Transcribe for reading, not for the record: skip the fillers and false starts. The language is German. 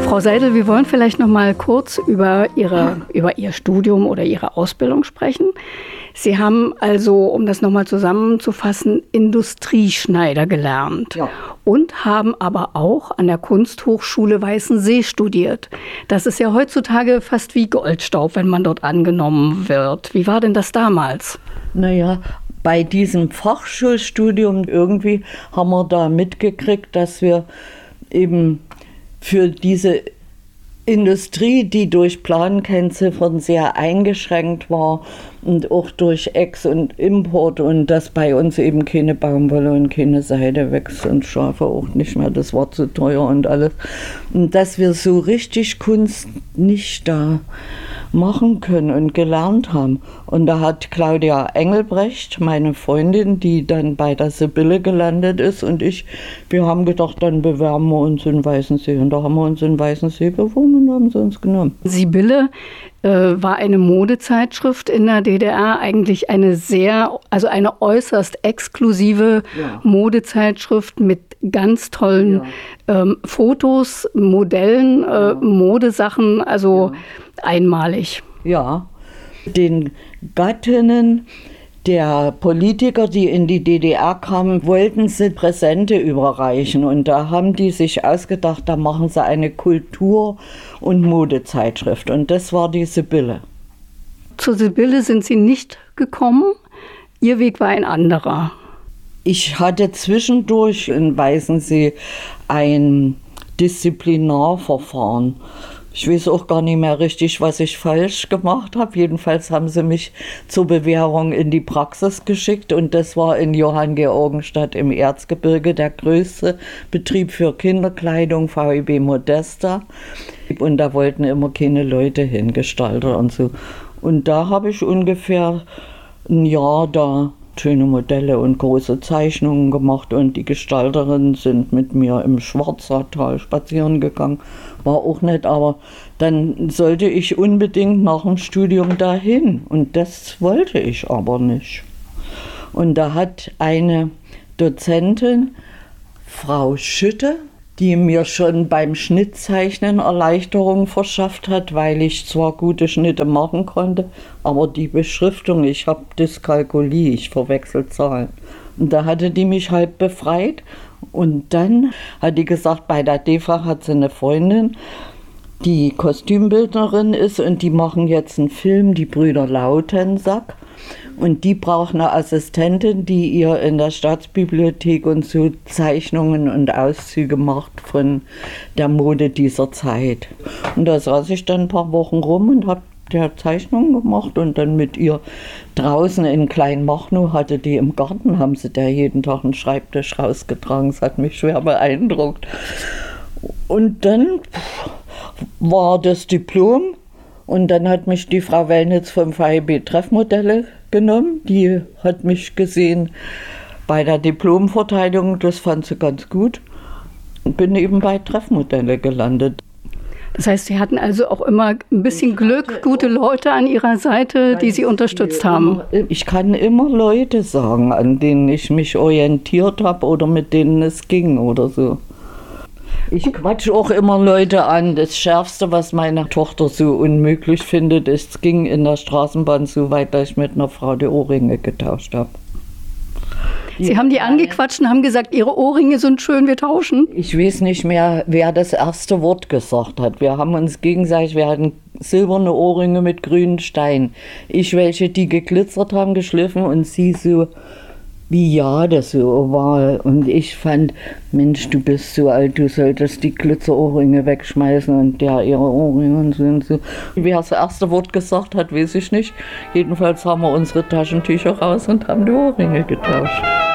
Frau Seidel, wir wollen vielleicht noch mal kurz über Ihr Studium oder Ihre Ausbildung sprechen. Sie haben also, um das noch mal zusammenzufassen, Industrieschneider gelernt. Ja. Und haben aber auch an der Kunsthochschule Weißensee studiert. Das ist ja heutzutage fast wie Goldstaub, wenn man dort angenommen wird. Wie war denn das damals? Naja, bei diesem Fachschulstudium irgendwie haben wir da mitgekriegt, dass wir eben für diese Industrie, die durch Plankennziffern sehr eingeschränkt war und auch durch Ex- und Import und dass bei uns eben keine Baumwolle und keine Seide wächst und Schafe auch nicht mehr, das war zu teuer und alles. Und dass wir so richtig Kunst nicht da machen können und gelernt haben. Und da hat Claudia Engelbrecht, meine Freundin, die dann bei der Sibylle gelandet ist, und wir haben gedacht, dann bewerben wir uns in Weißensee. Und da haben wir uns in Weißensee beworben und haben sie uns genommen. Sibylle war eine Modezeitschrift in der DDR, eigentlich eine äußerst exklusive Modezeitschrift mit ganz tollen Fotos, Modellen, Modesachen, einmalig. Ja, den Gattinnen der Politiker, die in die DDR kamen, wollten sie Präsente überreichen. Und da haben die sich ausgedacht, da machen sie eine Kultur- und Modezeitschrift. Und das war die Sibylle. Zur Sibylle sind Sie nicht gekommen. Ihr Weg war ein anderer. Ich hatte zwischendurch in Weißensee ein Disziplinarverfahren. Ich weiß auch gar nicht mehr richtig, was ich falsch gemacht habe. Jedenfalls haben sie mich zur Bewährung in die Praxis geschickt. Und das war in Johanngeorgenstadt im Erzgebirge, der größte Betrieb für Kinderkleidung, VEB Modesta. Und da wollten immer keine Leute hin, Gestalter und so. Und da habe ich ungefähr ein Jahr da schöne Modelle und große Zeichnungen gemacht, und die Gestalterinnen sind mit mir im Schwarzertal spazieren gegangen. War auch nett, aber dann sollte ich unbedingt nach dem Studium dahin, und das wollte ich aber nicht. Und da hat eine Dozentin, Frau Schütte, die mir schon beim Schnittzeichnen Erleichterung verschafft hat, weil ich zwar gute Schnitte machen konnte, aber die Beschriftung, ich habe Dyskalkulie, ich verwechsel Zahlen. Und da hatte die mich halb befreit, und dann hat die gesagt, bei der DEFA hat sie eine Freundin, die Kostümbildnerin ist, und die machen jetzt einen Film, die Brüder Lautensack. Und die braucht eine Assistentin, die ihr in der Staatsbibliothek und so Zeichnungen und Auszüge macht von der Mode dieser Zeit. Und da saß ich dann ein paar Wochen rum und habe der Zeichnungen gemacht, und dann mit ihr draußen in Kleinmachnow, hatte die im Garten, haben sie da jeden Tag einen Schreibtisch rausgetragen. Das hat mich schwer beeindruckt. Und dann war das Diplom. Und dann hat mich die Frau Wellnitz vom VEB Treffmodelle genommen. Die hat mich gesehen bei der Diplomverteidigung, das fand sie ganz gut. Und bin eben bei Treffmodelle gelandet. Das heißt, Sie hatten also auch immer ein bisschen Glück, gute Leute an Ihrer Seite, die Sie unterstützt haben. Ich kann immer Leute sagen, an denen ich mich orientiert habe oder mit denen es ging oder so. Ich quatsche auch immer Leute an. Das Schärfste, was meine Tochter so unmöglich findet, ist, es ging in der Straßenbahn so weit, dass ich mit einer Frau die Ohrringe getauscht habe. Sie haben die angequatscht und haben gesagt, Ihre Ohrringe sind schön, wir tauschen? Ich weiß nicht mehr, wer das erste Wort gesagt hat. Wir haben uns gegenseitig, wir hatten silberne Ohrringe mit grünen Steinen. Ich welche, die geglitzert haben, geschliffen, und sie so wie Jade, so oval. Und ich fand, Mensch, du bist so alt, du solltest die Glitzerohrringe wegschmeißen, und der ihre Ohrringe sind so. Wer das erste Wort gesagt hat, weiß ich nicht. Jedenfalls haben wir unsere Taschentücher raus und haben die Ohrringe getauscht.